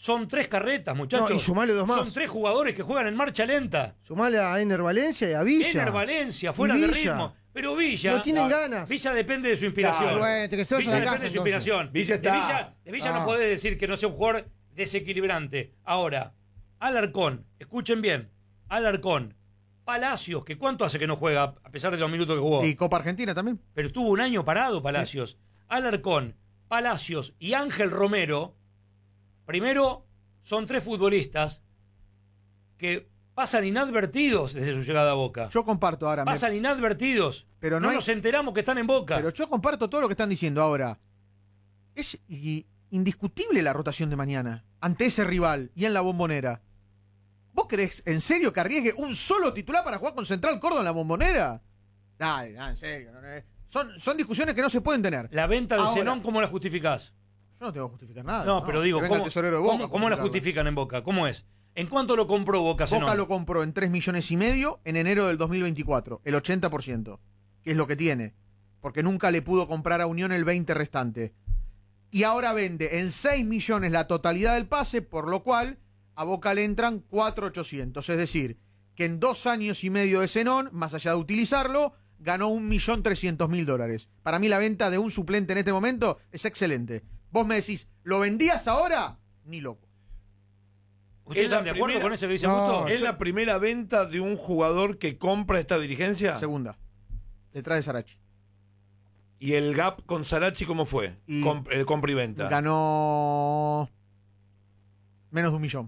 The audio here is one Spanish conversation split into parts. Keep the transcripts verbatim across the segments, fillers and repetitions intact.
Son tres carretas, muchachos. No, y sumale dos más. Son tres jugadores que juegan en marcha lenta. Sumale a Ener Valencia y a Villa. Ener Valencia, fuera de ritmo. Pero Villa... No tienen no, ganas. Villa depende de su inspiración. Claro, bueno, que se Villa vaya a depende casa, de su entonces. inspiración. Villa está... De Villa, de Villa Ah. no podés decir que no sea un jugador desequilibrante. Ahora, Alarcón, escuchen bien. Alarcón, Palacios, que ¿cuánto hace que no juega a pesar de los minutos que jugó? Y Copa Argentina también. Pero estuvo un año parado Palacios. Sí. Alarcón, Palacios y Ángel Romero, primero son tres futbolistas que pasan inadvertidos desde su llegada a Boca. Yo comparto ahora. Pasan me... inadvertidos. Pero no, no hay... nos enteramos que están en Boca. Pero yo comparto todo lo que están diciendo ahora. Es y, indiscutible la rotación de mañana ante ese rival y en la Bombonera. ¿Vos creés en serio que arriesgue un solo titular para jugar con Central Córdoba en la Bombonera? Dale, dale, en serio. No, no, son, son discusiones que no se pueden tener. La venta de ahora, Zenón, ¿cómo la justificás? Yo no tengo que justificar nada. No, no pero digo, ¿cómo, ¿cómo, ¿cómo la justifican en Boca? ¿Cómo es? ¿En cuánto lo compró Boca Zenón? Boca lo compró en tres millones y medio en enero del dos mil veinticuatro, el ochenta por ciento, que es lo que tiene, porque nunca le pudo comprar a Unión el veinte por ciento restante. Y ahora vende en seis millones la totalidad del pase, por lo cual a Boca le entran cuatro millones ochocientos mil. Es decir, que en dos años y medio de Zenón, más allá de utilizarlo, ganó un millón trescientos mil dólares. Para mí la venta de un suplente en este momento es excelente. Vos me decís, ¿lo vendías ahora? Ni loco. ¿Ustedes están de acuerdo primera... con eso que dice No, Augusto? ¿Es la primera venta de un jugador que compra esta dirigencia? Segunda. Detrás de Sarachi. ¿Y el gap con Sarachi cómo fue? Y Com el compra y venta. Ganó menos de un millón.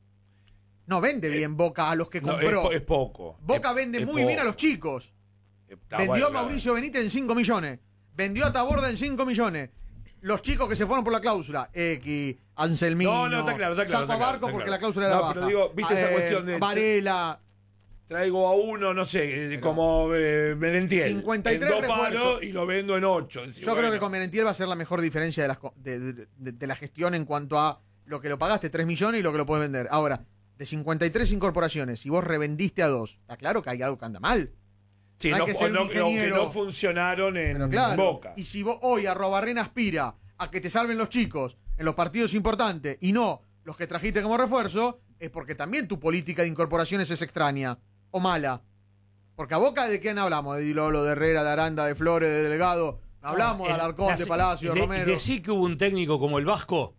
No vende bien Boca a los que No, compró. es, es poco. Boca es, vende es muy poco. bien a los chicos. Está Vendió bueno, a Mauricio Benítez en cinco millones. Vendió a Taborda en cinco millones. Los chicos que se fueron por la cláusula. X, Anselmino. No, no, está claro, está claro, Saco está a claro, Barco está porque claro. la cláusula era No, baja. pero digo, viste esa Eh, cuestión de- Varela. Traigo a uno, no sé, Pero como eh, Merentiel. cincuenta y tres en dos palos refuerzos. y lo vendo en ocho. Yo Bueno. creo que con Merentiel va a ser la mejor diferencia de, las, co- de, de- de- de la gestión en cuanto a lo que lo pagaste, tres millones, y lo que lo puedes vender. Ahora, de cincuenta y tres incorporaciones, si vos revendiste a dos, está claro que hay algo que anda mal. Sí, hay no, que ser un no- no- que ingeniero. no funcionaron en Pero claro, Boca. y si vos hoy a Robarrena aspira a que te salven los chicos en los partidos importantes y no los que trajiste como refuerzo, es porque también tu política de incorporaciones es extraña o mala. Porque a Boca, ¿de quién hablamos? De Dilolo, de Herrera, de Aranda, de Flores, de Delgado. Hablamos de El- Alarcón, las- de Palacio, de de- Romero. Decir que hubo un técnico como el Vasco,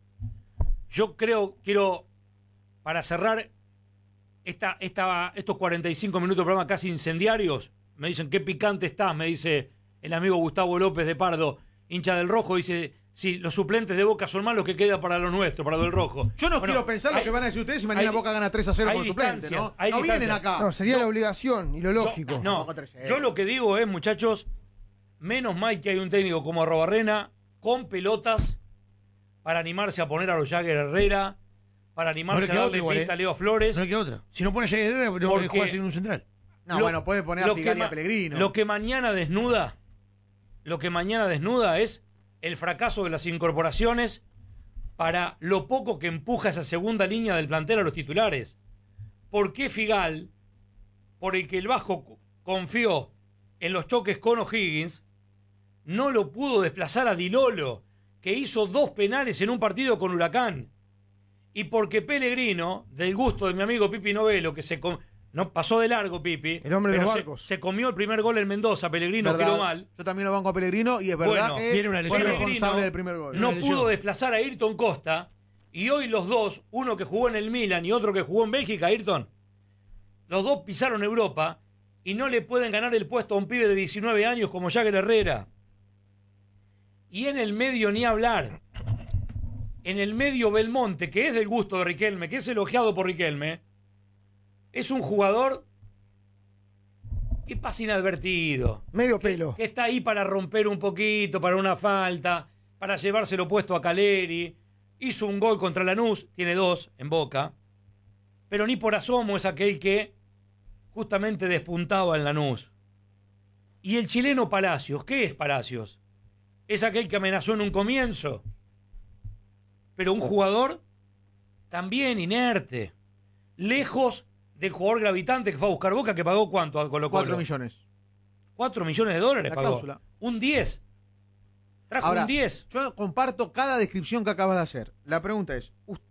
yo creo, quiero, para cerrar esta, esta, estos cuarenta y cinco minutos de programa casi incendiarios, me dicen, qué picante estás, me dice el amigo Gustavo López de Pardo, hincha del Rojo, dice, sí, los suplentes de Boca son más los que queda para lo nuestro, para lo del Rojo. Yo no Bueno, quiero pensar lo hay- que van a decir ustedes si mañana hay- Boca gana tres a cero hay con suplente, distancias, ¿no? hay No vienen distancias. acá. No, sería la obligación y lo lógico. No, Tampoco tres cero. yo lo que digo es, muchachos, menos mal que hay un técnico como Arrobarrena con pelotas para animarse a poner a los Jagger Herrera, para animarse No le a queda darle otra igual, pista eh. a Leo Flores. No le queda otra. Si no pone a Jagger Herrera, no Porque- juega sin un central. No, Lo- bueno, puede poner a lo que Figali y a ma- Pellegrino. Lo que mañana desnuda, lo que mañana desnuda es el fracaso de las incorporaciones para lo poco que empuja esa segunda línea del plantel a los titulares. ¿Por qué Figal, por el que el Vasco confió en los choques con O'Higgins, no lo pudo desplazar a Dilolo, que hizo dos penales en un partido con Huracán? Y porque Pellegrino, del gusto de mi amigo Pipi Novelo, que se com- no pasó de largo Pipi, El hombre de pero los se- barcos. Se, comió el primer gol en Mendoza, Pellegrino ¿Verdad? quedó mal. Yo también lo banco a Pellegrino y es verdad Bueno, que viene una fue lesión. responsable del primer gol. No Una lesión. pudo desplazar a Ayrton Costa, y hoy los dos, uno que jugó en el Milan y otro que jugó en Bélgica, Ayrton, los dos pisaron Europa y no le pueden ganar el puesto a un pibe de diecinueve años como Jagger Herrera. Y en el medio ni hablar. En el medio Belmonte, que es del gusto de Riquelme, que es elogiado por Riquelme, es un jugador que pasa inadvertido. Medio pelo. Que está ahí para romper un poquito, para una falta, para llevárselo puesto a Caleri. Hizo un gol contra Lanús, tiene dos en Boca. Pero ni por asomo es aquel que justamente despuntaba en Lanús. Y el chileno Palacios, ¿qué es Palacios? Es aquel que amenazó en un comienzo. Pero un jugador también inerte. Lejos del jugador gravitante que fue a buscar Boca, que pagó ¿cuánto a Colo Colo? Cuatro millones. Cuatro millones de dólares La pagó. cláusula. Un diez. Trajo Ahora, un diez. yo comparto cada descripción que acabas de hacer. La pregunta es,